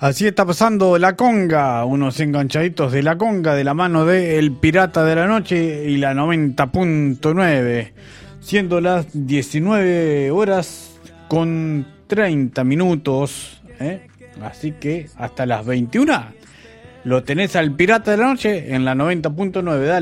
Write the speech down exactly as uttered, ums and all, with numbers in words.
Así está pasando La Conga, unos enganchaditos de La Conga de la mano de El Pirata de la Noche y la noventa punto nueve, siendo las diecinueve horas con treinta minutos, ¿eh? Así que hasta las veintiuna lo tenés al Pirata de la Noche en la noventa punto nueve. Dale.